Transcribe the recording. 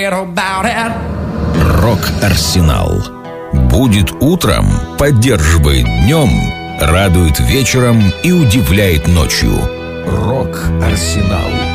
Рок-арсенал. Будет утром, поддерживает днем, радует вечером и удивляет ночью. Рок-арсенал.